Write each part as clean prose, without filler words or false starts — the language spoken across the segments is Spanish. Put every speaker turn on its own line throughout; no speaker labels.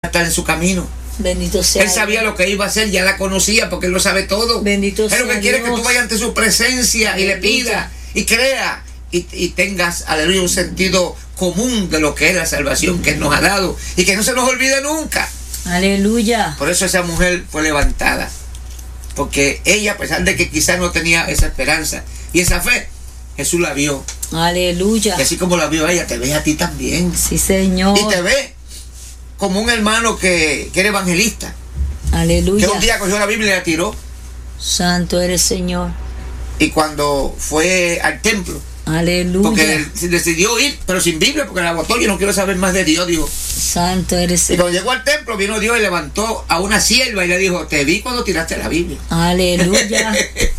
estar en su camino.
Bendito sea.
Él sabía lo que iba a hacer, ya la conocía porque Él lo sabe todo.
Bendito sea.
Él lo que quiere es que
Dios.
tú vayas ante su presencia y le pidas y crea y tengas, aleluya, un sentido común de lo que es la salvación que Él nos ha dado y que no se nos olvide nunca.
Aleluya.
Por eso esa mujer fue levantada, porque ella, a pesar de que quizás no tenía esa esperanza y esa fe, Jesús la vio.
Aleluya.
Y así como la vio ella, te ve a ti también.
Sí, Señor.
Y te ve como un hermano que era evangelista,
Aleluya.
que un día cogió la Biblia y la tiró.
Santo eres, Señor.
Y cuando fue al templo,
Aleluya.
porque él decidió ir, pero sin Biblia, porque la botó, yo no quiero saber más de Dios, dijo.
Santo eres,
Y
Señor.
cuando llegó al templo, vino Dios y levantó a una sierva y le dijo, te vi cuando tiraste la Biblia.
Aleluya.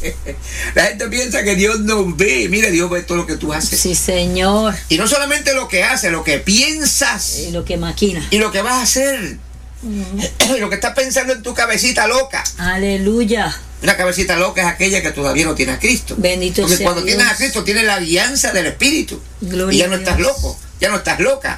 La gente piensa que Dios no ve. Mire, Dios ve todo lo que tú haces.
Sí, Señor.
Y no solamente lo que haces, lo que piensas
Y lo que maquina.
y lo que vas a hacer. Y lo que estás pensando en tu cabecita loca.
Aleluya.
Una cabecita loca es aquella que todavía no tiene a Cristo.
Bendito
Porque
sea
cuando
Dios.
tienes a Cristo, tienes la guianza del Espíritu.
Gloria
Y ya
a
no estás
Dios.
loco, ya no estás loca.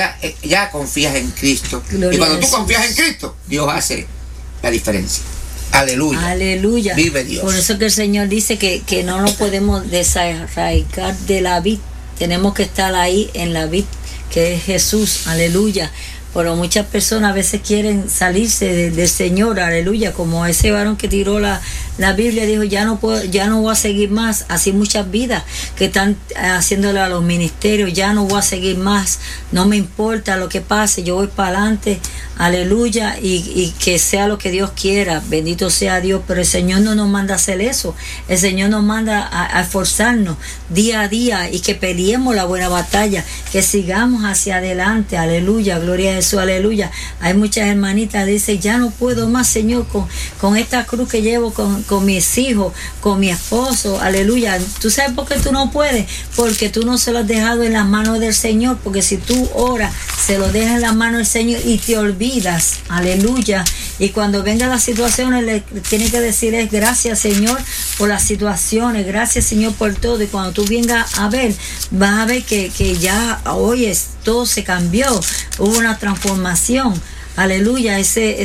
Ya confías en Cristo.
Gloria
y cuando
a
tú
Jesús.
confías en Cristo, Dios hace la diferencia. Aleluya.
Aleluya.
Vive Dios.
Por eso que el Señor dice que no nos podemos desarraigar de la vid. Tenemos que estar ahí en la vid, que es Jesús. Aleluya. Pero muchas personas a veces quieren salirse del Señor, aleluya, como ese varón que tiró la Biblia, dijo, ya no voy a seguir más. Así muchas vidas que están haciéndole a los ministerios, ya no voy a seguir más, no me importa lo que pase, yo voy para adelante, aleluya, y que sea lo que Dios quiera, bendito sea Dios. Pero el Señor no nos manda a hacer eso, el Señor nos manda a esforzarnos día a día y que peleemos la buena batalla, que sigamos hacia adelante, aleluya, gloria a Jesús, aleluya. Hay muchas hermanitas que dicen, ya no puedo más, Señor, con esta cruz que llevo, con mis hijos, con mi esposo, aleluya. ¿Tú sabes por qué tú no puedes? Porque tú no se lo has dejado en las manos del Señor, porque si tú oras, se lo dejas en las manos del Señor y te olvidas, aleluya. Y cuando vengan las situaciones, le tienes que decir, es gracias, Señor, por las situaciones, gracias, Señor, por todo. Y cuando tú vengas a ver, vas a ver que ya hoy todo se cambió, hubo una transformación. Aleluya,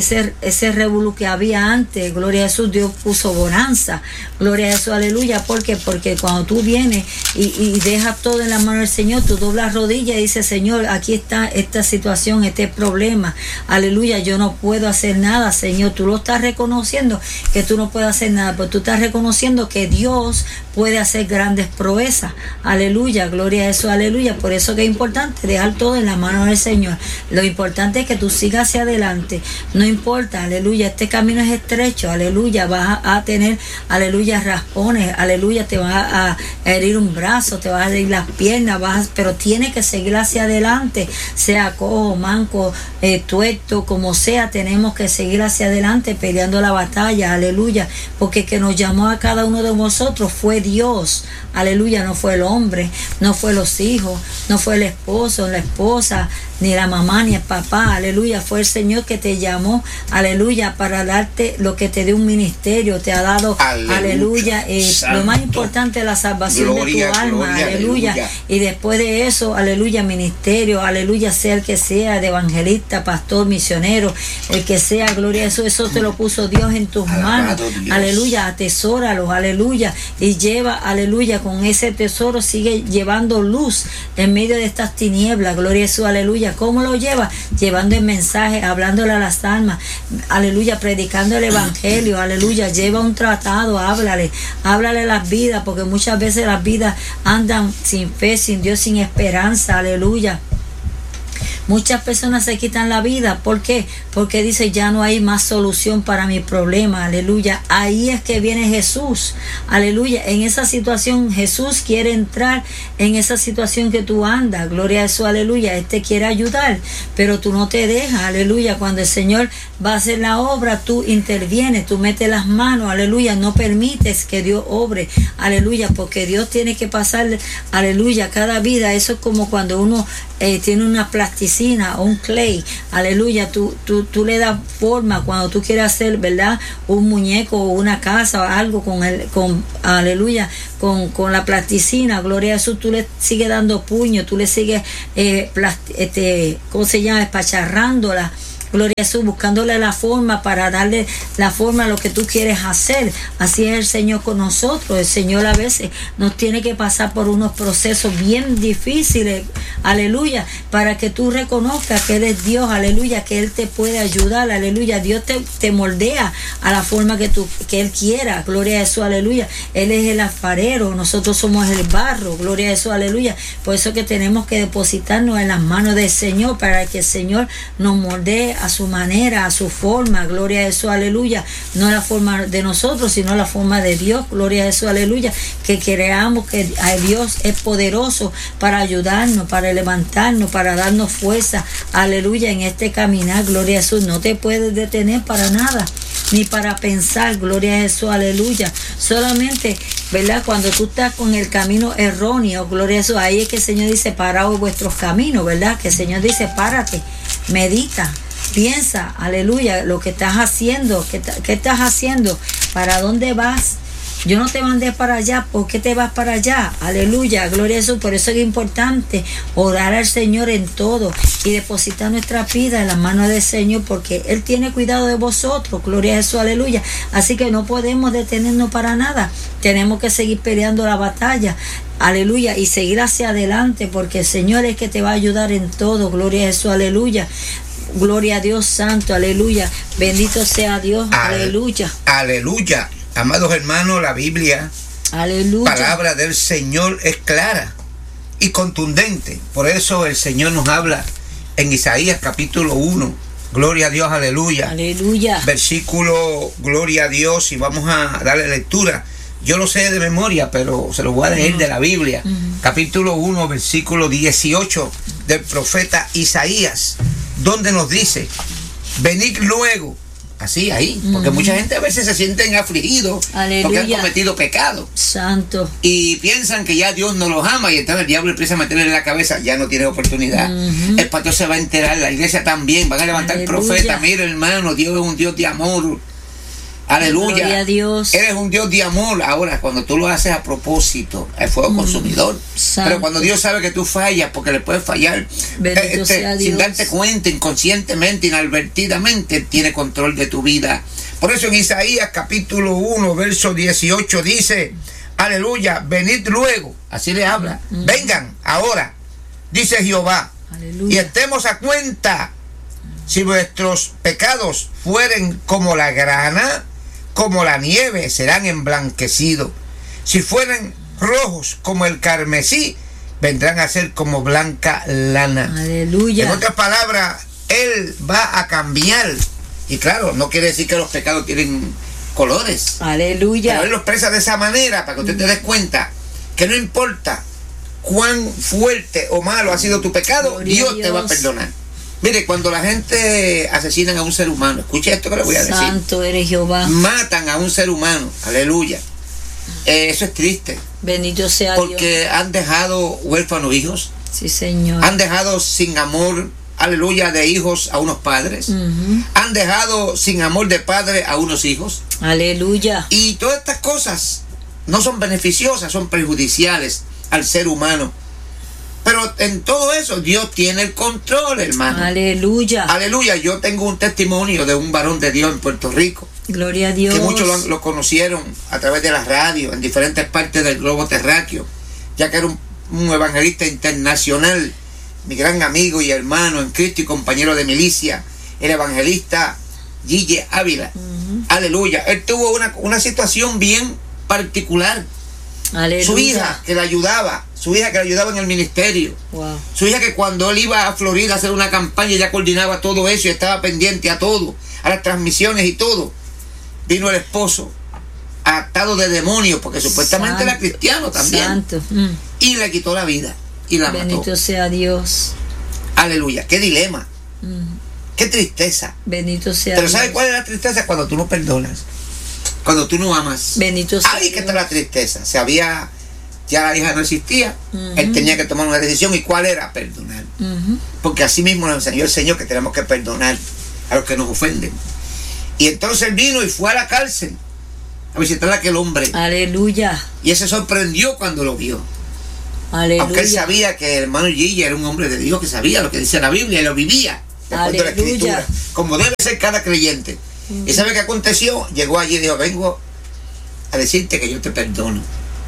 ese revolú que había antes, gloria a Jesús, Dios puso bonanza, gloria a Jesús, aleluya. ¿Por qué? Porque cuando tú vienes y dejas todo en la mano del Señor, tú doblas rodillas y dices, Señor, aquí está esta situación, este problema, aleluya, yo no puedo hacer nada, Señor. Tú lo estás reconociendo que tú no puedes hacer nada, pero tú estás reconociendo que Dios puede hacer grandes proezas, aleluya, gloria a Jesús, aleluya. Por eso que es importante dejar todo en la mano del Señor. Lo importante es que tú sigas hacia adelante, no importa, aleluya, este camino es estrecho, aleluya, vas a tener, aleluya, raspones, aleluya, te vas a herir un brazo, te vas a herir las piernas, pero tienes que seguir hacia adelante, sea cojo, manco, tuerto, como sea, tenemos que seguir hacia adelante peleando la batalla, aleluya, porque el que nos llamó a cada uno de nosotros fue Dios, aleluya, no fue el hombre, no fue los hijos, no fue el esposo, la esposa, ni la mamá, ni el papá, aleluya, fue el Señor que te llamó, aleluya, para darte lo que te dio un ministerio, te ha dado, aleluya, lo más importante es la salvación
gloria,
de tu alma,
gloria,
aleluya, y después de eso, aleluya, ministerio, aleluya, sea el que sea, de evangelista, pastor, misionero, el que sea, gloria a eso te lo puso Dios en tus manos,
Dios.
Aleluya, atesóralos, aleluya, y lleva, aleluya, con ese tesoro sigue llevando luz en medio de estas tinieblas, gloria a Jesús, aleluya. ¿Cómo lo lleva? Llevando el mensaje, hablándole a las almas, aleluya, predicando el evangelio, aleluya, lleva un tratado, háblale las vidas, porque muchas veces las vidas andan sin fe, sin Dios, sin esperanza, aleluya. Muchas personas se quitan la vida. ¿Por qué? Porque dice, ya no hay más solución para mi problema. Aleluya. Ahí es que viene Jesús. Aleluya. En esa situación Jesús quiere entrar en esa situación que tú andas. Gloria a Jesús. Aleluya. Él te quiere ayudar, pero tú no te dejas. Aleluya. Cuando el Señor va a hacer la obra, tú intervienes, tú metes las manos. Aleluya. No permites que Dios obre. Aleluya. Porque Dios tiene que pasar, aleluya, cada vida. Eso es como cuando uno tiene una plasticina o un clay, aleluya, tú le das forma cuando tú quieres hacer, ¿verdad?, un muñeco o una casa o algo aleluya, con la plasticina, gloria a Jesús, tú le sigues dando puño, tú le sigues ¿cómo se llama?, espacharrándola, Gloria a Jesús, buscándole la forma para darle la forma a lo que tú quieres hacer. Así es el Señor con nosotros. El Señor a veces nos tiene que pasar por unos procesos bien difíciles, aleluya, para que tú reconozcas que Él es Dios, aleluya, que Él te puede ayudar, aleluya. Dios te moldea a la forma que Él quiera, gloria a Jesús, aleluya. Él es el alfarero, nosotros somos el barro, gloria a Jesús, aleluya. Por eso que tenemos que depositarnos en las manos del Señor para que el Señor nos moldee a su manera, a su forma, gloria a Jesús, aleluya. No la forma de nosotros, sino la forma de Dios, gloria a Jesús, aleluya. Que creamos que Dios es poderoso para ayudarnos, para levantarnos, para darnos fuerza, aleluya, en este caminar, gloria a Jesús. No te puedes detener para nada, ni para pensar, gloria a Jesús, aleluya. Solamente, ¿verdad? Cuando tú estás con el camino erróneo, gloria a Jesús, ahí es que el Señor dice, paraos vuestros caminos, ¿verdad? Que el Señor dice, párate, medita, piensa, aleluya, lo que estás haciendo, ¿qué estás haciendo? ¿Para dónde vas? Yo no te mandé para allá, ¿por qué te vas para allá? Aleluya, gloria a Jesús. Por eso es importante orar al Señor en todo y depositar nuestra vida en las manos del Señor, porque Él tiene cuidado de vosotros, gloria a Jesús, aleluya. Así que no podemos detenernos para nada, tenemos que seguir peleando la batalla, aleluya, y seguir hacia adelante, porque el Señor es que te va a ayudar en todo, gloria a Jesús, aleluya. Gloria a Dios santo, aleluya. Bendito sea Dios, aleluya.
Aleluya. Amados hermanos, la Biblia,
aleluya,
palabra del Señor es clara y contundente. Por eso el Señor nos habla en Isaías capítulo 1. Gloria a Dios, aleluya.
Aleluya.
Versículo, gloria a Dios, y vamos a darle lectura. Yo lo sé de memoria, pero se lo voy a leer de la Biblia. Capítulo 1, versículo 18 del profeta Isaías, donde nos dice, venid luego. Así ahí, porque mucha gente a veces se sienten afligidos, aleluya, porque han cometido pecado
santo
y piensan que ya Dios no los ama, y entonces el diablo empieza a meterle en la cabeza, ya no tiene oportunidad. El pastor se va a enterar, la iglesia también, van a levantar profetas. Mira, hermano, Dios es un Dios de amor, aleluya,
gloria a Dios.
Eres un Dios de amor. Ahora, cuando tú lo haces a propósito, el fuego consumidor.
Santo.
Pero cuando Dios sabe que tú fallas, porque le puedes fallar sin darte cuenta, inconscientemente, inadvertidamente, Él tiene control de tu vida. Por eso en Isaías capítulo 1, verso 18 dice, aleluya, venid luego, así le habla, vengan ahora, dice Jehová, aleluya, y estemos a cuenta. Si vuestros pecados fueren como la grana, como la nieve, serán emblanquecidos. Si fueren rojos como el carmesí, vendrán a ser como blanca lana.
Aleluya.
En otras palabras, Él va a cambiar. Y claro, no quiere decir que los pecados tienen colores.
Aleluya.
Pero Él lo expresa de esa manera para que usted te des cuenta que no importa cuán fuerte o malo ha sido tu pecado, Dios te va a perdonar. Mire, cuando la gente asesina a un ser humano, escuche esto que le voy a decir.
Santo eres Jehová.
Matan a un ser humano, aleluya. Eso es triste.
Bendito sea
porque
Dios.
Han dejado huérfanos hijos.
Sí, Señor.
Han dejado sin amor, aleluya, de hijos a unos padres. Han dejado sin amor de padre a unos hijos.
Aleluya.
Y todas estas cosas no son beneficiosas, son perjudiciales al ser humano. Pero en todo eso Dios tiene el control, hermano.
Aleluya.
Aleluya. Yo tengo un testimonio de un varón de Dios en Puerto Rico.
Gloria a Dios.
Que muchos lo conocieron a través de la radio en diferentes partes del globo terráqueo, ya que era un evangelista internacional, mi gran amigo y hermano en Cristo y compañero de milicia, el evangelista Gille Ávila. Aleluya. Él tuvo una situación bien particular.
Aleluya.
Su hija que le ayudaba en el ministerio.
Wow.
Su hija que cuando él iba a Florida a hacer una campaña, ella coordinaba todo eso y estaba pendiente a todo, a las transmisiones y todo. Vino el esposo atado de demonios, porque supuestamente era cristiano también.
Santo.
Y le quitó la vida y la mató.
Bendito sea Dios.
Aleluya. Qué dilema. Qué tristeza.
Bendito sea
Pero
Dios.
¿sabes cuál es la tristeza? Cuando tú no perdonas, cuando tú no amas.
Bendito sea
Ahí que está la tristeza. Ya la hija no existía. Él tenía que tomar una decisión. ¿Y cuál era? Perdonar. Porque así mismo nos enseñó el Señor que tenemos que perdonar a los que nos ofenden. Y entonces él vino y fue a la cárcel a visitar a aquel hombre.
Aleluya.
Y él se sorprendió cuando lo vio.
Aleluya.
Aunque él sabía que el hermano Gille era un hombre de Dios, que sabía lo que dice la Biblia y lo vivía. de acuerdo a la Escritura, como debe ser cada creyente. ¿Y sabe qué aconteció? Llegó allí y dijo, vengo a decirte que yo te perdono.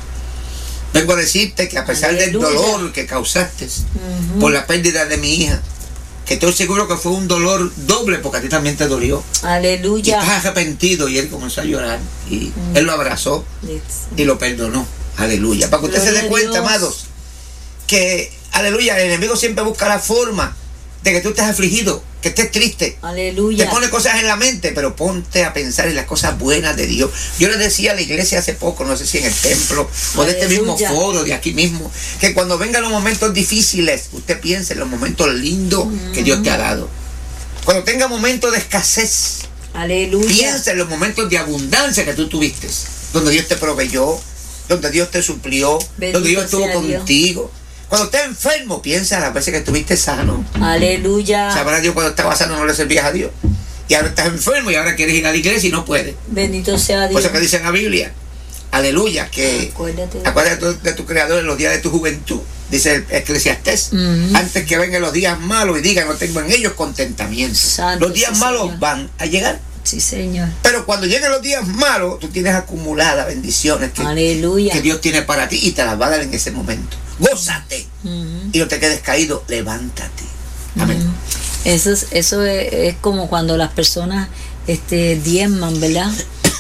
Vengo a decirte que a pesar del dolor que causaste por la pérdida de mi hija, que estoy seguro que fue un dolor doble porque a ti también te dolió.
Aleluya.
Y estás arrepentido. Y él comenzó a llorar y él lo abrazó y lo perdonó. Aleluya. Para que usted se dé cuenta, amados, que, aleluya, el enemigo siempre busca la forma de que tú estés afligido, que estés triste.
Aleluya.
Te pone cosas en la mente, pero ponte a pensar en las cosas buenas de Dios. Yo le decía a la iglesia hace poco, no sé si en el templo o de este mismo foro, de aquí mismo, que cuando vengan los momentos difíciles, usted piense en los momentos lindos que Dios te ha dado. Cuando tenga momentos de escasez,
aleluya,
piensa en los momentos de abundancia que tú tuviste, donde Dios te proveyó, donde Dios te suplió,
bendito
donde Dios estuvo contigo.
Dios.
Cuando estés enfermo, piensa en las veces que estuviste sano.
Aleluya.
Sabrá Dios cuando estabas sano no le servías a Dios. Y ahora estás enfermo y ahora quieres ir a la iglesia y no puedes.
Bendito sea Dios.
Por eso que dice en la Biblia, aleluya, que acuérdate de tu Creador en los días de tu juventud. Dice el Eclesiastés, antes que vengan los días malos y digan, no tengo en ellos contentamiento.
Santo,
los días malos, Señor, van a llegar.
Sí, Señor.
Pero cuando lleguen los días malos, tú tienes acumuladas bendiciones que Dios tiene para ti y te las va a dar en ese momento. Gózate y no te quedes caído, levántate. Amén.
Eso es como cuando las personas diezman, ¿verdad?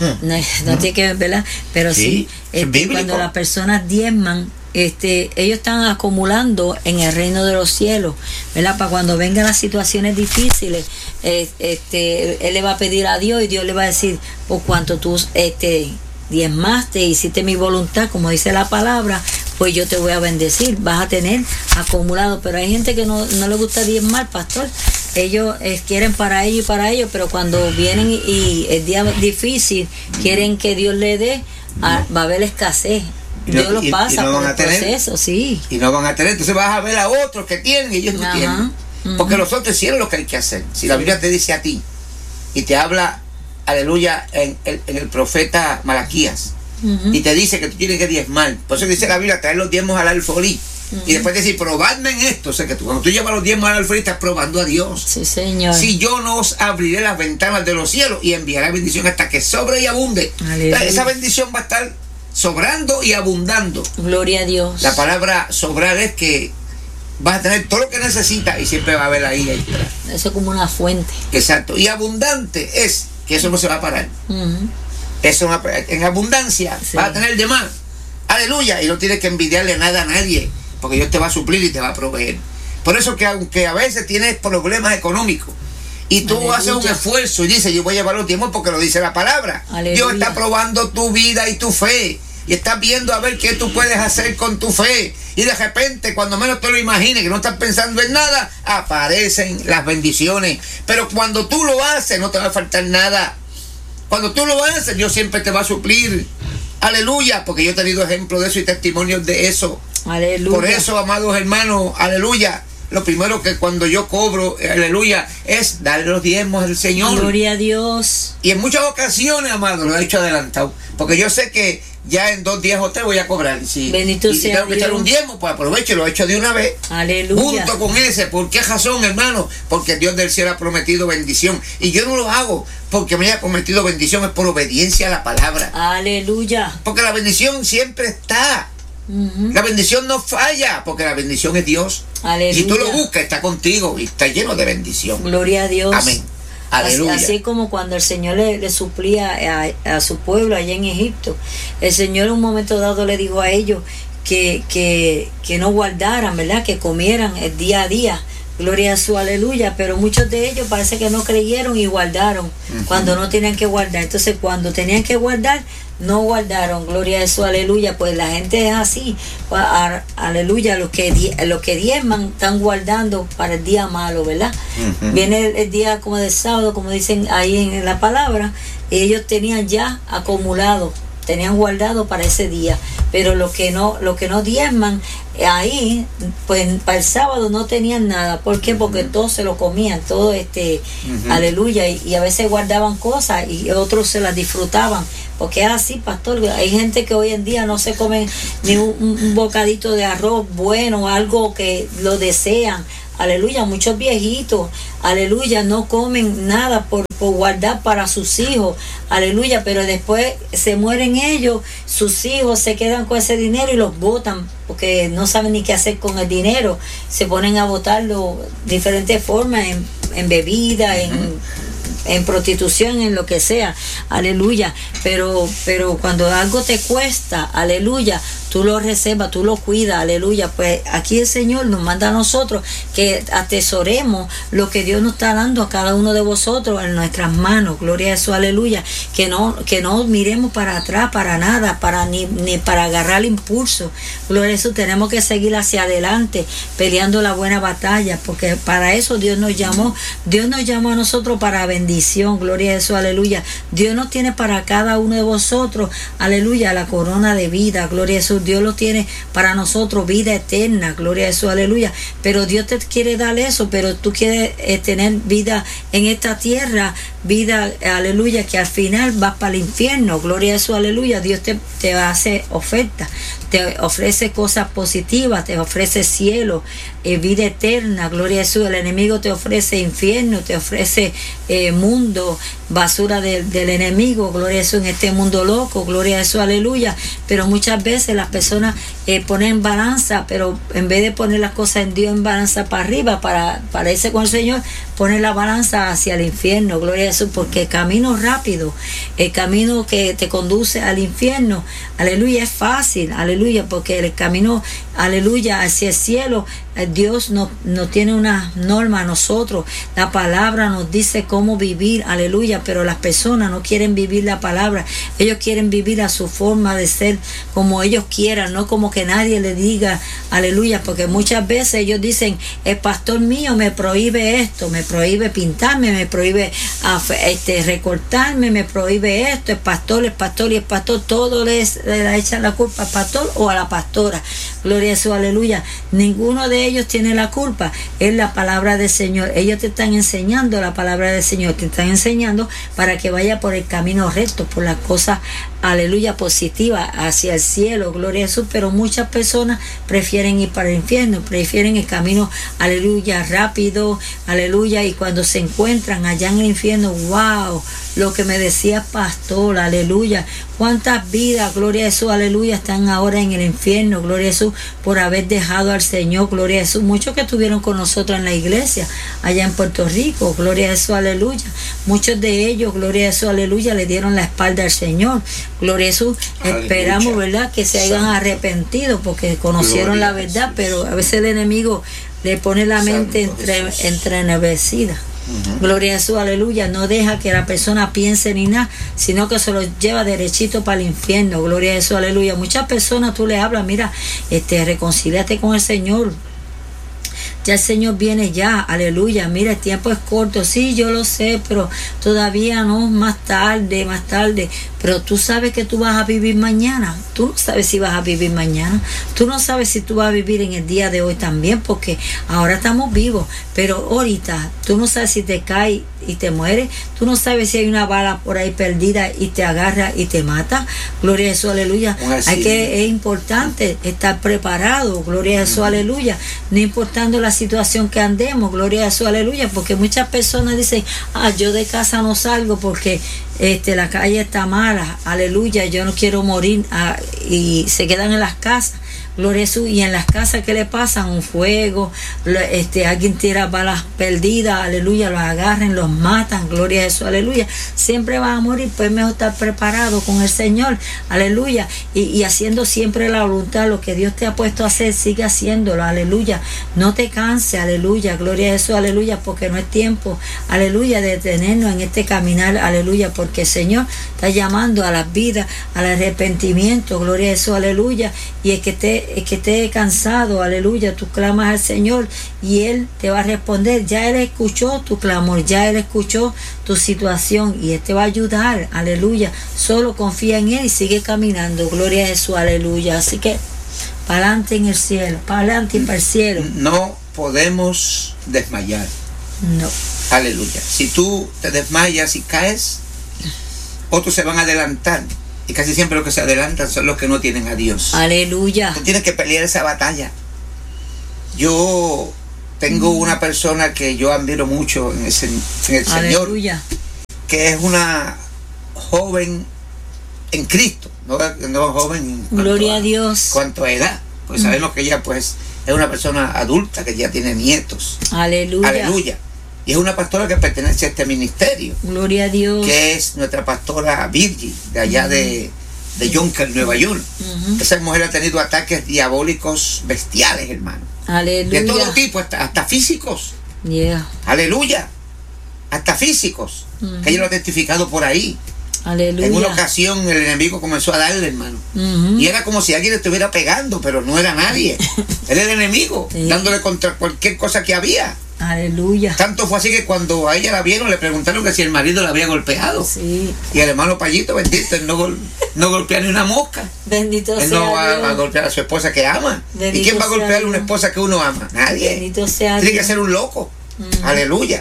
No tiene que ver, ¿verdad? Pero sí, cuando las personas diezman, ellos están acumulando en el reino de los cielos, ¿verdad? Para cuando vengan las situaciones difíciles, él le va a pedir a Dios y Dios le va a decir, por cuanto tú diezmaste, hiciste mi voluntad, como dice la palabra, pues yo te voy a bendecir, vas a tener acumulado. Pero hay gente que no le gusta diezmar, pastor. Ellos quieren para ellos, pero cuando vienen y el día difícil, quieren que Dios le dé, va a haber escasez. Dios lo pasa por el proceso, sí.
Y no van a tener, entonces vas a ver a otros que tienen y ellos no tienen. Porque los otros hicieron lo que hay que hacer. Si la Biblia te dice a ti y te habla, aleluya, en el profeta Malaquías, y te dice que tú tienes que diezmar. Por eso dice la Biblia, traer los diezmos al alfolí. Y después decir, probadme en esto. O sea, que cuando tú llevas los diezmos al alfolí, estás probando a Dios.
Sí, Señor.
Si yo no os abriré las ventanas de los cielos y enviaré bendición hasta que sobre y abunde. Esa bendición va a estar sobrando y abundando.
Gloria a Dios.
La palabra sobrar es que vas a tener todo lo que necesitas y siempre va a haber ahí extra.
Eso es como una fuente.
Exacto. Y abundante es que eso no se va a parar. Eso en abundancia vas a tener de más. Aleluya. Y no tienes que envidiarle nada a nadie, porque Dios te va a suplir y te va a proveer. Por eso que aunque a veces tienes problemas económicos y tú haces un esfuerzo y dices, yo voy a llevar los diezmos porque lo dice la palabra.
Aleluya.
Dios está probando tu vida y tu fe. Y estás viendo a ver qué tú puedes hacer con tu fe. Y de repente, cuando menos te lo imagines, que no estás pensando en nada, aparecen las bendiciones. Pero cuando tú lo haces, no te va a faltar nada. Cuando tú lo haces, Dios siempre te va a suplir. Aleluya, porque yo he tenido ejemplos de eso y testimonios de eso.
Aleluya.
Por eso, amados hermanos, aleluya, lo primero que cuando yo cobro, aleluya, es darle los diezmos al Señor.
Gloria a Dios.
Y en muchas ocasiones, amados, lo he hecho adelantado, porque yo sé que ya en 2 días o 3 voy a cobrar.
Bendito sea
tengo que echar un diezmo, pues aprovecho y lo he hecho de una vez.
Aleluya.
Junto con ese. ¿Por qué razón, hermano? Porque Dios del cielo ha prometido bendición. Y yo no lo hago porque me haya prometido bendición, es por obediencia a la palabra.
Aleluya.
Porque la bendición siempre está. La bendición no falla, porque la bendición es Dios.
Aleluya.
Si tú lo buscas, está contigo y está lleno de bendición.
Gloria a Dios.
Amén. Aleluya.
Así como cuando el Señor le suplía a su pueblo allá en Egipto, el Señor en un momento dado le dijo a ellos que no guardaran, ¿verdad? Que comieran el día a día. Gloria a su aleluya. Pero muchos de ellos parece que no creyeron y guardaron cuando no tenían que guardar. Entonces cuando tenían que guardar, no guardaron. Gloria a su aleluya. Pues la gente es así. Aleluya. Los que diezman están guardando para el día malo, ¿verdad? Viene el día como de sábado, como dicen ahí en la palabra, y ellos tenían ya acumulado, tenían guardado para ese día. Pero los que no diezman, ahí pues para el sábado no tenían nada. ¿Por qué? Porque todos se lo comían, todo aleluya, y a veces guardaban cosas y otros se las disfrutaban, porque es así, pastor. Hay gente que hoy en día no se comen ni un bocadito de arroz bueno, algo que lo desean, aleluya, muchos viejitos, aleluya, no comen nada por guardar para sus hijos, aleluya, pero después se mueren ellos, sus hijos se quedan con ese dinero y los botan porque no saben ni qué hacer con el dinero, se ponen a botarlo de diferentes formas, en bebida, en prostitución, en lo que sea, aleluya, pero cuando algo te cuesta, aleluya, tú lo reservas, tú lo cuidas, aleluya. Pues aquí el Señor nos manda a nosotros que atesoremos lo que Dios nos está dando a cada uno de vosotros en nuestras manos, gloria a Jesús, aleluya, que no miremos para atrás, para nada, ni para agarrar el impulso, gloria a Jesús, tenemos que seguir hacia adelante, peleando la buena batalla, porque para eso Dios nos llamó a nosotros para bendición, gloria a Jesús, aleluya. Dios nos tiene para cada uno de vosotros, aleluya, la corona de vida, gloria a Jesús. Dios lo tiene para nosotros, vida eterna, gloria a Jesús, aleluya. Pero Dios te quiere dar eso, pero tú quieres tener vida en esta tierra, vida, aleluya, que al final vas para el infierno, gloria a Jesús, aleluya. Dios te hace oferta, te ofrece cosas positivas, te ofrece cielo, vida eterna, gloria a Jesús. El enemigo te ofrece infierno, te ofrece mundo, basura del enemigo, gloria a Jesús, en este mundo loco, gloria a Jesús, aleluya. Pero muchas veces las personas ponen balanza, pero en vez de poner las cosas en Dios en balanza para arriba, para irse con el Señor, poner la balanza hacia el infierno, gloria a Jesús, porque el camino rápido, el camino que te conduce al infierno, aleluya, es fácil, aleluya, porque el camino, aleluya, hacia el cielo, Dios nos tiene una norma a nosotros, la palabra nos dice cómo vivir, aleluya, pero las personas no quieren vivir la palabra, ellos quieren vivir a su forma de ser, como ellos quieran, no como que nadie le diga, aleluya, porque muchas veces ellos dicen, el pastor mío me prohíbe esto, me prohíbe pintarme, me prohíbe recortarme, me prohíbe esto, el pastor y el pastor, todo le echan la culpa al pastor o a la pastora, gloria a Jesús, aleluya. Ninguno de ellos tiene la culpa, es la palabra del Señor. Ellos te están enseñando la palabra del Señor, te están enseñando para que vaya por el camino recto, por las cosas, aleluya, positivas, hacia el cielo, gloria a Jesús. Pero muchas personas prefieren ir para el infierno, prefieren el camino, aleluya, rápido, aleluya, y cuando se encuentran allá en el infierno, wow, lo que me decía pastor, aleluya, cuántas vidas, gloria a Jesús, aleluya, están ahora en el infierno, gloria a Jesús, por haber dejado al Señor, gloria a Jesús. Muchos que estuvieron con nosotros en la iglesia allá en Puerto Rico, gloria a Jesús, aleluya, muchos de ellos, gloria a Jesús, aleluya, le dieron la espalda al Señor, gloria a Jesús. Aleluya. Esperamos, verdad, que se hayan arrepentido porque conocieron la verdad, pero a veces el enemigo le pone la mente entrenevecida. Gloria a Jesús, aleluya, no deja que la persona piense ni nada, sino que se lo lleva derechito para el infierno, gloria a Jesús, aleluya. Muchas personas tú le hablas, mira, reconcíliate con el Señor, ya el Señor viene ya, aleluya, mira, el tiempo es corto, sí, yo lo sé, pero todavía no, más tarde, pero tú sabes que tú vas a vivir mañana, tú no sabes si vas a vivir mañana, tú no sabes si tú vas a vivir en el día de hoy también, porque ahora estamos vivos, pero ahorita tú no sabes si te caes y te mueres, tú no sabes si hay una bala por ahí perdida y te agarra y te mata, gloria a Jesús, aleluya. Es importante estar preparado, gloria a Jesús, aleluya, no importando la situación que andemos, gloria a Jesús, aleluya, porque muchas personas dicen, yo de casa no salgo porque la calle está mala, aleluya, yo no quiero morir, y se quedan en las casas, gloria a Jesús, y en las casas que le pasan un fuego, alguien tira balas perdidas, aleluya, los agarran, los matan, gloria a Jesús, aleluya, siempre van a morir, pues es mejor estar preparado con el Señor, aleluya, y haciendo siempre la voluntad, lo que Dios te ha puesto a hacer, sigue haciéndolo, aleluya, no te canses, aleluya, gloria a Jesús, aleluya, porque no es tiempo, aleluya, de detenernos en este caminar, aleluya, porque el Señor está llamando a las vidas, al arrepentimiento, gloria a Jesús, aleluya, y es que esté cansado, aleluya, tú clamas al Señor y Él te va a responder, ya Él escuchó tu clamor, ya Él escuchó tu situación y Él te va a ayudar, aleluya, solo confía en Él y sigue caminando, gloria a Jesús, aleluya. Así que para adelante en el cielo, para adelante y para el cielo.
No podemos desmayar.
No.
Aleluya. Si tú te desmayas y caes, otros se van a adelantar. Y casi siempre los que se adelantan son los que no tienen a Dios.
Aleluya.
Tú tienes que pelear esa batalla. Yo tengo una persona que yo admiro mucho en el Señor,
aleluya,
que es una joven en Cristo, no joven en
gloria a Dios,
cuanto a edad, pues sabemos que ella pues es una persona adulta que ya tiene nietos,
aleluya,
aleluya, y es una pastora que pertenece a este ministerio,
gloria a Dios,
que es nuestra pastora Virgil, de allá de Yonkers, Nueva York. Esa mujer ha tenido ataques diabólicos bestiales, hermano.
Aleluya.
De todo tipo, hasta físicos.
Yeah.
Aleluya. Hasta físicos. Que ella lo ha testificado por ahí.
Aleluya.
En una ocasión el enemigo comenzó a darle, hermano. Y era como si alguien le estuviera pegando, pero no era nadie. Era el enemigo, dándole contra cualquier cosa que había.
Aleluya.
Tanto fue así que cuando a ella la vieron, le preguntaron que si el marido la había golpeado.
Sí.
Y el hermano Payito, bendito, él no golpea ni una mosca.
Bendito sea
Él
Dios.
no va a golpear a su esposa que ama.
Bendito
¿Y quién va a golpear a una
Dios.
esposa que uno ama? Nadie.
Bendito sea
Tiene
Dios.
que ser un loco. Aleluya.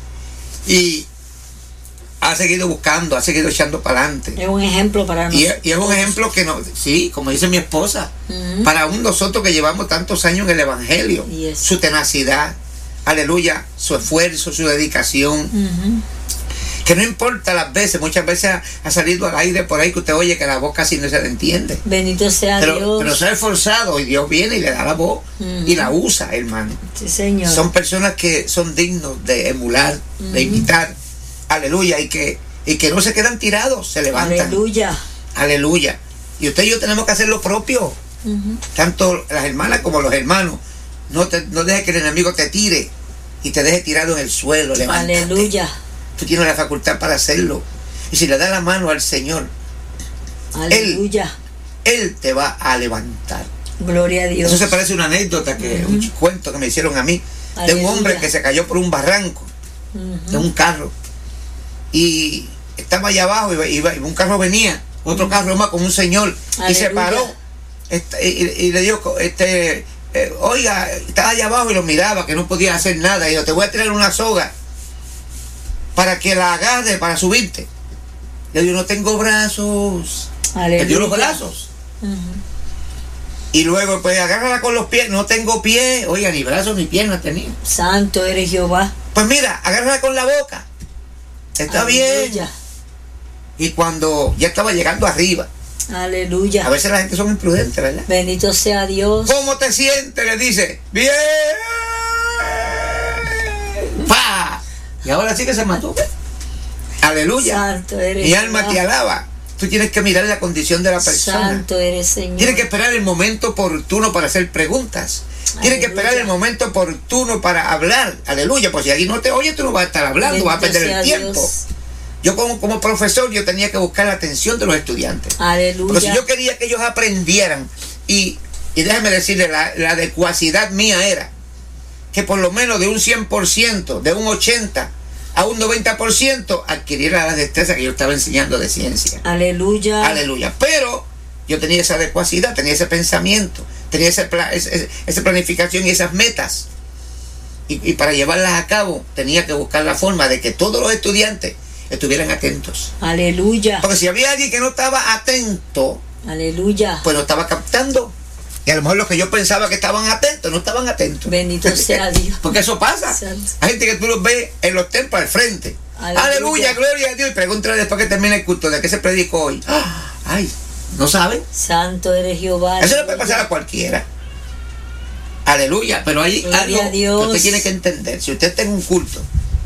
Y ha seguido buscando, ha seguido echando para adelante.
Es un ejemplo para nosotros.
Y es un ejemplo que no, sí, como dice mi esposa, para nosotros que llevamos tantos años en el Evangelio, su tenacidad, aleluya, su esfuerzo, su dedicación, que no importa las veces, muchas veces ha salido al aire por ahí que usted oye que la voz casi no se le entiende.
Bendito sea Dios.
Pero se ha esforzado y Dios viene y le da la voz y la usa, hermano.
Sí, Señor.
Son personas que son dignos de emular, de imitar, aleluya, y que no se quedan tirados, se levantan.
Aleluya.
Aleluya. Y usted y yo tenemos que hacer lo propio, tanto las hermanas como los hermanos. No deje que el enemigo te tire y te deje tirado en el suelo. Levántate.
Aleluya.
Tú tienes la facultad para hacerlo. Y si le das la mano al Señor,
aleluya,
Él te va a levantar.
Gloria a Dios.
Eso se parece a una anécdota, un cuento que me hicieron a mí, de un hombre que se cayó por un barranco de un carro. Y estaba allá abajo y un carro venía, otro carro más con un señor. Aleluya. Y se paró y le dijo, oiga, estaba allá abajo y lo miraba, que no podía hacer nada. Y dijo, te voy a tirar una soga para que la agarre, para subirte. Le digo, no tengo brazos. Le dio los brazos. Y luego, pues, agárrala con los pies. No tengo pies. Oiga, ni brazos ni piernas tenía.
Santo eres Jehová.
Pues mira, agárrala con la boca. Está aleluya. Bien. Y cuando ya estaba llegando arriba.
Aleluya.
A veces la gente son imprudentes, ¿verdad?
Bendito sea Dios.
¿Cómo te sientes? Le dice. Bien. ¡Pah! Y ahora sí que se mató. Aleluya.
Santo eres
Mi alma
Jehová.
te alaba. Tú tienes que mirar la condición de la persona.
Santo eres, Señor.
Tienes que esperar el momento oportuno para hacer preguntas. Tienes que esperar el momento oportuno para hablar. Aleluya. Pues si alguien no te oye, tú no vas a estar hablando,
Bendito
vas a perder el tiempo.
Dios.
Yo como profesor, yo tenía que buscar la atención de los estudiantes.
Aleluya.
Porque si yo quería que ellos aprendieran, y déjame decirle, la adecuacidad mía era que por lo menos de un 100%, de un 80% a un 90% adquiriera la destreza que yo estaba enseñando de ciencia.
Aleluya.
Aleluya. Pero yo tenía esa adecuacidad, tenía ese pensamiento, tenía esa planificación y esas metas. Y para llevarlas a cabo tenía que buscar la forma de que todos los estudiantes estuvieran atentos.
Aleluya.
Porque si había alguien que no estaba atento,
aleluya,
pues no estaba captando. Y a lo mejor los que yo pensaba que estaban atentos, no estaban atentos.
Bendito sea Dios.
Porque eso pasa.
Santo.
Hay gente que tú los ves en los templos al frente. Aleluya, gloria a Dios. Y pregúntale después que termine el culto, ¿de qué se predicó hoy? Ay, ¿no saben?
Santo eres Jehová.
Eso le puede pasar a cualquiera. Aleluya. Pero hay algo que usted tiene que entender. Si usted está en un culto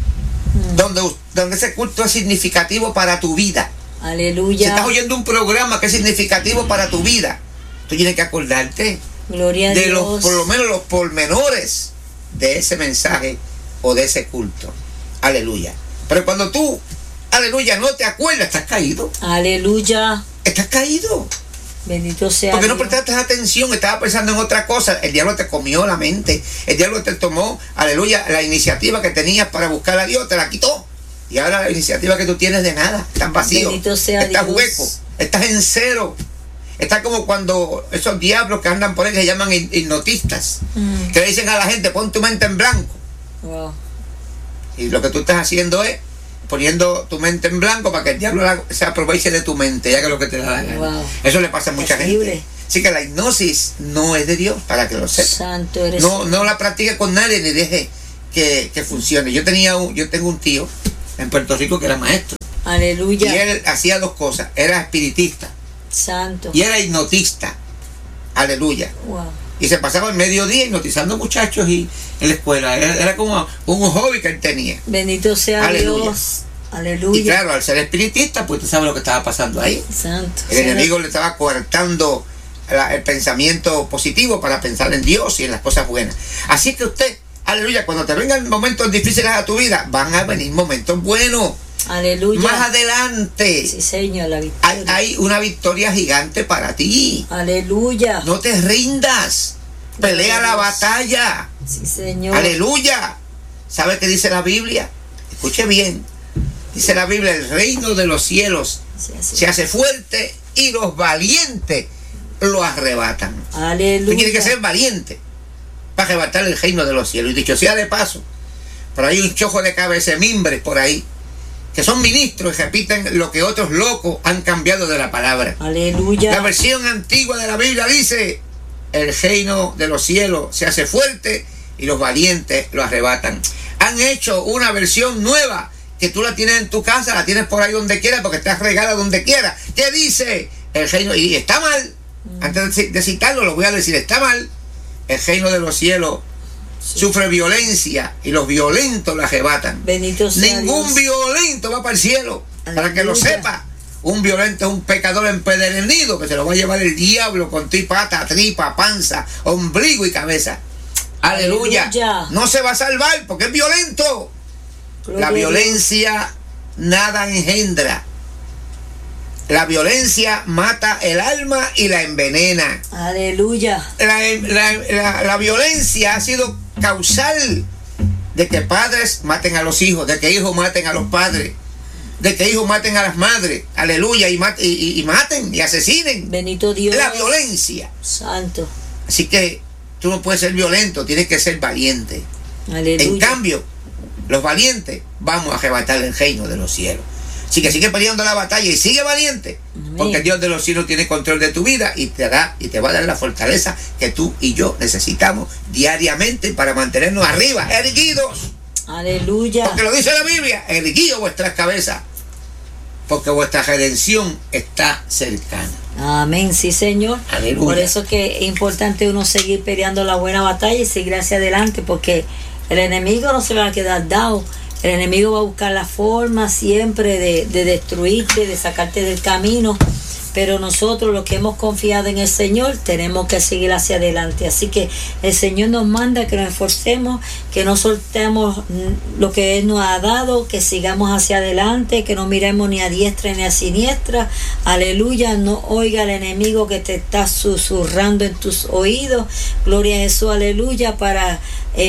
donde ese culto es significativo para tu vida.
Aleluya.
Si estás oyendo un programa que es significativo para tu vida, tú tienes que acordarte
gloria a
de
Dios.
por lo menos los pormenores de ese mensaje o de ese culto. Aleluya. Pero cuando tú, aleluya, no te acuerdas, estás caído.
Aleluya.
Estás caído.
Bendito sea
Porque
Dios.
no prestaste atención, estabas pensando en otra cosa. El diablo te comió la mente. El diablo te tomó, aleluya, la iniciativa que tenías para buscar a Dios, te la quitó. Y ahora la iniciativa que tú tienes de nada, estás vacío.
Bendito sea
estás
Dios.
hueco, estás en cero. Estás como cuando esos diablos que andan por ahí que se llaman hipnotistas, que le dicen a la gente, pon tu mente en blanco.
Wow.
Y lo que tú estás haciendo es poniendo tu mente en blanco para que el diablo se aproveche de tu mente, ya que es lo que te da la gana.
Wow.
Eso le pasa a mucha gente. Así que la hipnosis no es de Dios, para que lo sepa.
Santo eres.
No la practique con nadie ni deje que funcione. Yo tengo un tío en Puerto Rico que era maestro.
Aleluya.
Y él hacía dos cosas. Era espiritista.
Santo.
Y era hipnotista. Aleluya.
Wow.
Y se pasaba el mediodía hipnotizando muchachos y en la escuela. Era como un hobby que él tenía.
Bendito sea
Aleluya.
Dios. Aleluya.
Y claro, al ser espiritista, pues tú sabes lo que estaba pasando ahí.
Santo.
El enemigo le estaba coartando el pensamiento positivo para pensar en Dios y en las cosas buenas. Así que usted, aleluya, cuando te vengan momentos difíciles a tu vida, van a venir momentos buenos.
Aleluya.
Más adelante.
Sí, Señor, la victoria.
Hay una victoria gigante para ti.
Aleluya.
No te rindas. Pelea la batalla.
Sí, Señor.
Aleluya. ¿Sabe qué dice la Biblia? Escuche bien. Dice la Biblia, el reino de los cielos se hace fuerte y los valientes lo arrebatan.
Aleluya.
Tú tienes que ser valiente para arrebatar el reino de los cielos. Y dicho sea de paso, pero hay un chojo de cabecemimbres por ahí que son ministros y repiten lo que otros locos han cambiado de la palabra.
Aleluya.
La versión antigua de la Biblia dice, el reino de los cielos se hace fuerte y los valientes lo arrebatan. Han hecho una versión nueva que tú la tienes en tu casa, la tienes por ahí donde quiera, porque estás regada donde quiera. ¿Qué dice? El reino, y está mal. Antes de citarlo, lo voy a decir, está mal. El reino de los cielos sufre violencia y los violentos la arrebatan.
Bendito sea
Ningún
Dios.
violento va para el cielo.
Aleluya.
Para que lo sepa. Un violento es un pecador empedernido que se lo va a llevar el diablo con pata, tripa, panza, ombligo y cabeza. Aleluya.
Aleluya.
No se va a salvar porque es violento.
Gloria
La violencia nada engendra. La violencia mata el alma y la envenena.
Aleluya.
La violencia ha sido causal de que padres maten a los hijos, de que hijos maten a los padres, de que hijos maten a las madres. Aleluya. Y maten y asesinen.
Bendito Dios.
La violencia.
Santo.
Así que tú no puedes ser violento, tienes que ser valiente.
Aleluya.
En cambio, los valientes vamos a arrebatar el reino de los cielos. Así que sigue peleando la batalla y sigue valiente.
Amén.
Porque el Dios de los cielos tiene control de tu vida y te va a dar la fortaleza que tú y yo necesitamos diariamente para mantenernos arriba, erguidos.
Aleluya.
Porque lo dice la Biblia, erguidos vuestras cabezas, porque vuestra redención está cercana.
Amén, sí, Señor.
Aleluya.
Por eso que es importante uno seguir peleando la buena batalla y seguir hacia adelante, porque el enemigo no se va a quedar dado. El enemigo va a buscar la forma siempre de destruirte, de sacarte del camino. Pero nosotros, los que hemos confiado en el Señor, tenemos que seguir hacia adelante. Así que el Señor nos manda que nos esforcemos, que no soltemos lo que Él nos ha dado, que sigamos hacia adelante, que no miremos ni a diestra ni a siniestra. Aleluya, no oiga al enemigo que te está susurrando en tus oídos. Gloria a Jesús, aleluya, para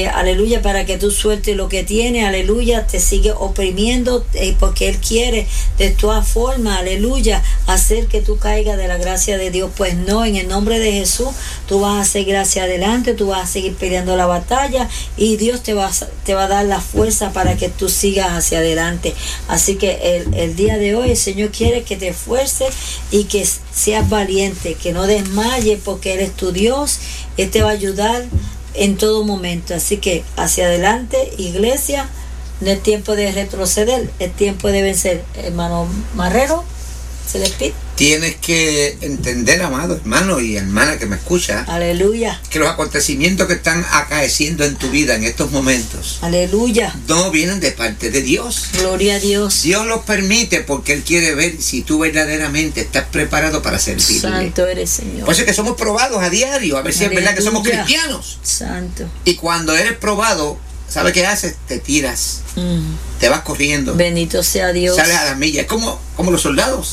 que tú sueltes lo que tienes. Aleluya, te sigue oprimiendo porque Él quiere de todas formas, aleluya, hacer que tú caigas de la gracia de Dios. Pues no, en el nombre de Jesús tú vas a seguir hacia adelante, tú vas a seguir peleando la batalla y Dios te va a dar la fuerza para que tú sigas hacia adelante. Así que el día de hoy el Señor quiere que te esfuerces y que seas valiente, que no desmayes, porque Él es tu Dios. Él te va a ayudar en todo momento. Así que hacia adelante, iglesia. No es tiempo de retroceder, es tiempo de vencer. Hermano Marrero, se les pide.
Tienes que entender, amado hermano y hermana que me escucha,
Aleluya.
que los acontecimientos que están acaeciendo en tu vida en estos momentos
Aleluya.
no vienen de parte de Dios.
Gloria a Dios.
Dios los permite porque Él quiere ver si tú verdaderamente estás preparado para servirle.
Santo eres, Señor.
Por eso es que somos probados a diario, a ver si es verdad que somos cristianos.
Santo.
Y cuando eres probado, ¿sabes qué haces? Te tiras, te vas corriendo,
Bendito sea Dios.
sales a la milla. Es como los soldados.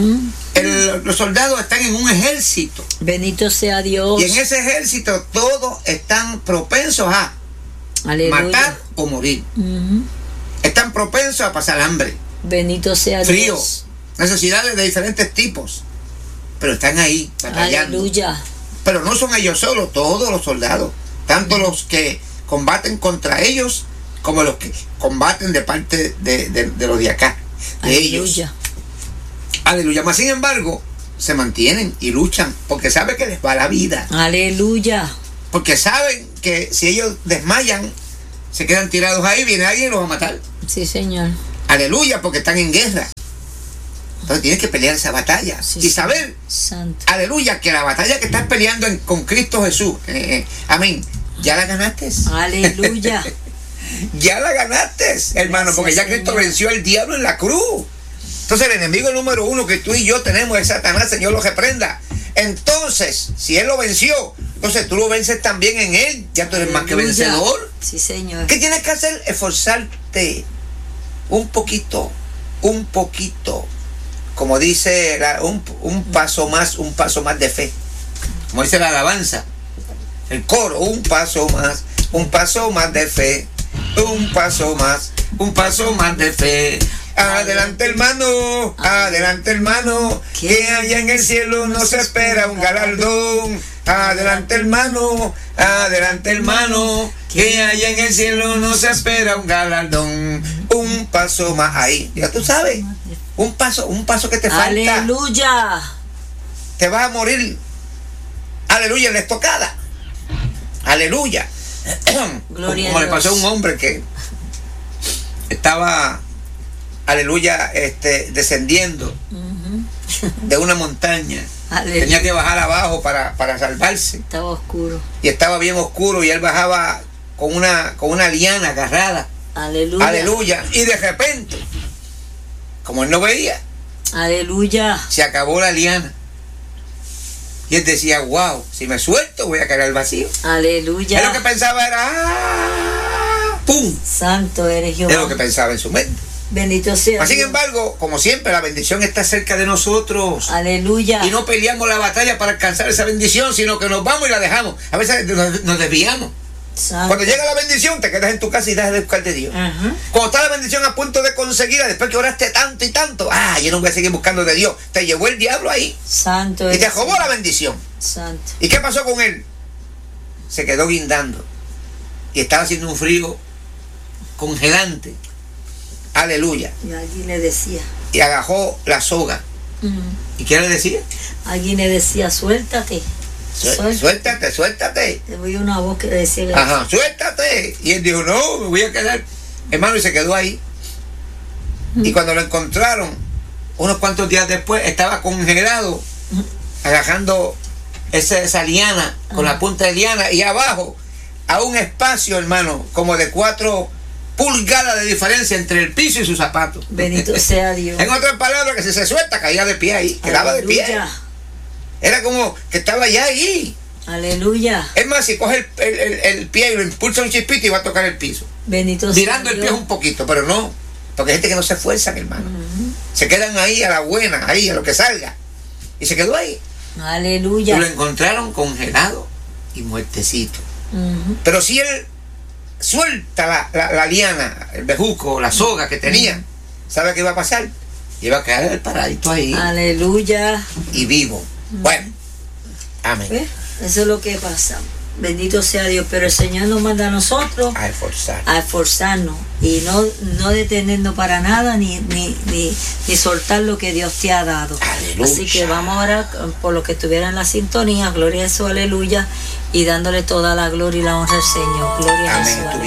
Los soldados están en un ejército.
Bendito sea Dios.
Y en ese ejército todos están propensos a
Aleluya.
matar o morir. Están propensos a pasar hambre,
Bendito sea
frío,
Dios.
necesidades de diferentes tipos. Pero están ahí batallando.
Aleluya.
Pero no son ellos solos, todos los soldados. Tanto los que combaten contra ellos como los que combaten de parte de los de acá, de ellos.
Aleluya.
Aleluya. Mas sin embargo, se mantienen y luchan porque saben que les va la vida.
Aleluya.
Porque saben que si ellos desmayan, se quedan tirados ahí, viene alguien y los va a matar.
Sí, Señor.
Aleluya, porque están en guerra. Entonces tienes que pelear esa batalla. Sí, y saber,
Santo.
aleluya, que la batalla que estás peleando con Cristo Jesús, amén, ya la ganaste.
Aleluya.
Ya la ganaste, hermano. Gracias, porque ya Cristo Señor venció al diablo en la cruz. Entonces el enemigo número uno que tú y yo tenemos es Satanás. Señor lo reprenda. Entonces, si él lo venció, entonces tú lo vences también en él. Ya tú eres más que vencedor.
Sí, Señor.
¿Qué tienes que hacer? Esforzarte un poquito, como dice un paso más de fe, como dice la alabanza, el coro, un paso más de fe, un paso más de fe. Adelante, hermano, que allá en el cielo nos espera un galardón. Adelante, hermano, que allá en el cielo nos espera un galardón. Un paso más ahí, ya tú sabes, un paso que te falta.
Aleluya.
Te vas a morir, aleluya, en la estocada. Aleluya.
Gloria
como le pasó a un hombre que estaba, aleluya, descendiendo de una montaña. Aleluya. Tenía que bajar abajo para salvarse.
Estaba oscuro.
Y estaba bien oscuro y él bajaba con una liana agarrada.
Aleluya.
Aleluya. Y de repente, como él no veía,
aleluya,
se acabó la liana. Y él decía, wow, si me suelto voy a caer al vacío.
Aleluya.
Él lo que pensaba era, ¡pum!
Santo eres Jehová.
Es lo que pensaba en su mente.
Bendito sea.
Sin embargo, como siempre, la bendición está cerca de nosotros.
Aleluya.
Y no peleamos la batalla para alcanzar esa bendición, sino que nos vamos y la dejamos. A veces nos desviamos.
Santo.
Cuando llega la bendición, te quedas en tu casa y dejas de buscar de Dios. Cuando está la bendición a punto de conseguirla, después que oraste tanto y tanto, yo no voy a seguir buscando de Dios. Te llevó el diablo ahí.
Santo.
Y te robó la bendición.
Santo.
¿Y qué pasó con él? Se quedó guindando. Y estaba haciendo un frío congelante. Aleluya.
Y alguien le decía.
Y agajó la soga. ¿Y qué le decía?
Alguien le decía, suéltate.
Suéltate.
Te oí una voz que decía.
Ajá, suéltate. Y él dijo, no, me voy a quedar. Hermano, y se quedó ahí. Y cuando lo encontraron, unos cuantos días después, estaba congelado, agajando esa liana, con la punta de liana, y abajo, a un espacio, hermano, como de 4 pulgadas de diferencia entre el piso y sus zapatos.
Bendito sea Dios.
En otras palabras, que si se suelta, caía de pie ahí, quedaba de pie. Era como que estaba ya ahí.
Aleluya.
Es más, si coge el pie y lo impulsa un chispito y va a tocar el piso.
Bendito sea
Tirando el pie un poquito, pero no. Porque hay gente que no se esfuerzan, hermano. Se quedan ahí a la buena, ahí a lo que salga. Y se quedó ahí.
Aleluya.
Y lo encontraron congelado y muertecito. Pero si él suelta la liana, el bejuco, la soga que tenía, ¿sabe qué iba a pasar? Iba a quedar el paradito ahí.
Aleluya.
Y vivo. Bueno, amén.
Eso es lo que pasa. Bendito sea Dios. Pero el Señor nos manda a nosotros a esforzarnos y no detenernos para nada, ni soltar lo que Dios te ha dado.
Aleluya.
Así que vamos a orar por los que estuvieran en la sintonía. Gloria a Jesús, aleluya. Y dándole toda la gloria y la honra al Señor. Gloria a Jesús.